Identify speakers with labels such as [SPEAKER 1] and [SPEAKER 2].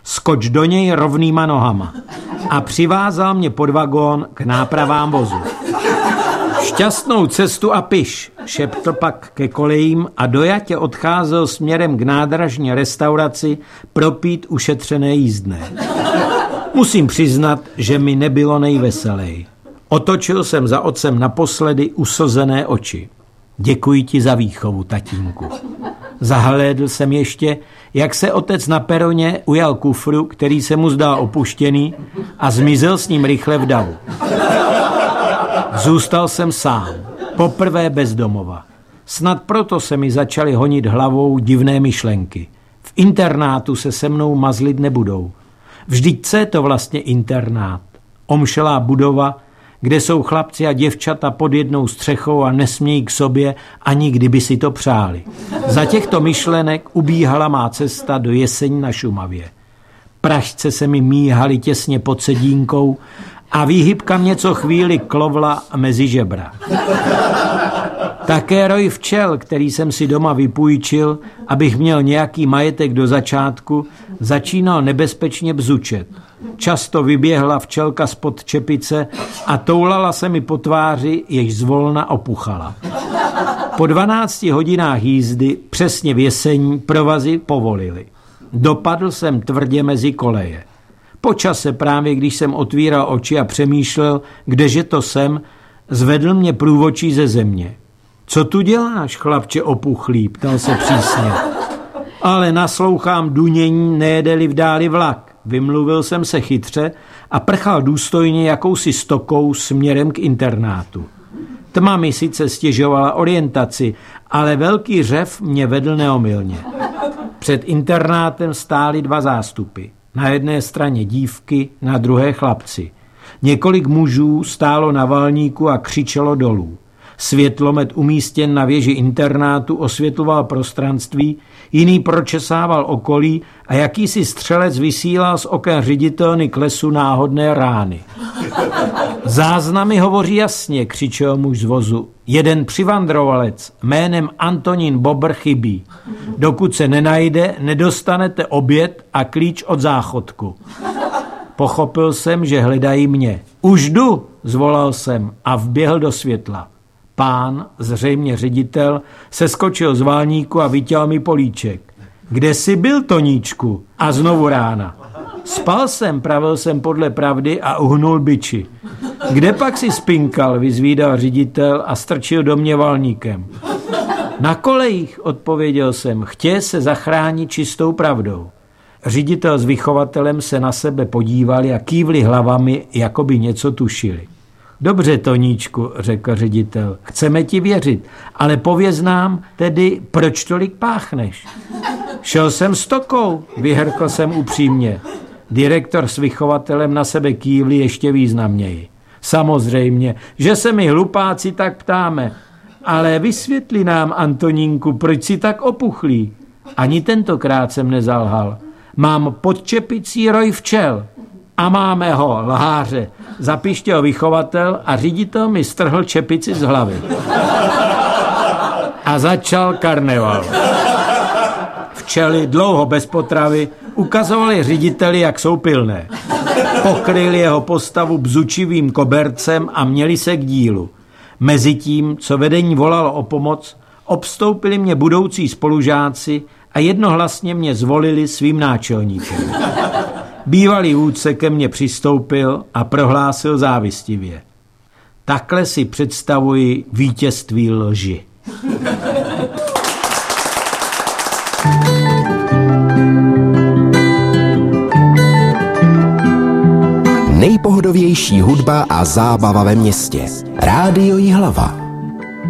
[SPEAKER 1] skoč do něj rovnýma nohama a přivázal mě pod vagón k nápravám vozu. Šťastnou cestu a piš, šeptl pak ke kolejím a dojatě odcházel směrem k nádražní restauraci propít ušetřené jízdné. Musím přiznat, že mi nebylo nejveselej. Otočil jsem za otcem naposledy usozené oči. Děkuji ti za výchovu, tatínku. Zahlédl jsem ještě, jak se otec na peroně ujal kufru, který se mu zdál opuštěný, a zmizel s ním rychle v davu. Zůstal jsem sám, poprvé bez domova. Snad proto se mi začaly honit hlavou divné myšlenky. V internátu se mnou mazlit nebudou. Vždyť co je to vlastně internát? Omšelá budova, kde jsou chlapci a děvčata pod jednou střechou a nesmějí k sobě, ani kdyby si to přáli. Za těchto myšlenek ubíhala má cesta do Jesení na Šumavě. Pražce se mi míhaly těsně pod sedínkou a výhybka mě co chvíli klovla mezi žebra. Také roj včel, který jsem si doma vypůjčil, abych měl nějaký majetek do začátku, začínal nebezpečně bzučet. Často vyběhla včelka spod čepice a toulala se mi po tváři, jež zvolna opuchala. Po 12 hodinách jízdy přesně v Jesení provazy povolily. Dopadl jsem tvrdě mezi koleje. Po čase právě, když jsem otvíral oči a přemýšlel, kdeže to jsem, zvedl mě průvodčí ze země. Co tu děláš, chlapče opuchlý, ptal se přísně. Ale naslouchám dunění, nejede-li v dáli vlak. Vymluvil jsem se chytře a prchal důstojně jakousi stokou směrem k internátu. Tma mi sice stěžovala orientaci, ale velký řev mě vedl neomylně. Před internátem stály 2 zástupy. Na jedné straně dívky, na druhé chlapci. Několik mužů stálo na valníku a křičelo dolů. Světlomet umístěn na věži internátu osvětloval prostranství, jiný pročesával okolí a jakýsi střelec vysílal z oken ředitelny k lesu náhodné rány. Záznamy hovoří jasně, křičel muž z vozu. Jeden přivandrovalec jménem Antonín Bobr chybí. Dokud se nenajde, nedostanete oběd a klíč od záchodku. Pochopil jsem, že hledají mě. Už jdu, zvolal jsem a vběhl do světla. Pán, zřejmě ředitel, seskočil z válníku a vytěl mi políček. Kde jsi byl, Toníčku? A znovu rána. Spal jsem, pravil jsem podle pravdy a uhnul biči. Kde pak si spinkal, vyzvídal ředitel a strčil do mě valníkem. Na kolejích, odpověděl jsem, chtěl se zachránit čistou pravdou. Ředitel s vychovatelem se na sebe podívali a kývli hlavami, jako by něco tušili. Dobře, Toníčku, řekl ředitel, chceme ti věřit, ale pověz nám tedy, proč tolik páchneš. Šel jsem stokou, vyhrkl jsem upřímně. Direktor s vychovatelem na sebe kývli ještě významněji. Samozřejmě, že se my hlupáci tak ptáme, ale vysvětli nám, Antonínku, proč si tak opuchlý. Ani tentokrát jsem nezalhal. Mám pod čepicí roj včel. A máme ho, lháře, zapištěl vychovatel a ředitel mi strhl čepici z hlavy. A začal karneval. Včely, dlouho bez potravy, ukazovali řediteli, jak jsou pilné. Pokryli jeho postavu bzučivým kobercem a měli se k dílu. Mezitím, co vedení volalo o pomoc, obstoupili mě budoucí spolužáci a jednohlasně mě zvolili svým náčelníkem. Bývalý vůdce ke mně přistoupil a prohlásil závistivě. Takhle si představuji vítězství lži.
[SPEAKER 2] Nejpohodovější hudba a zábava ve městě. Rádio Jihlava.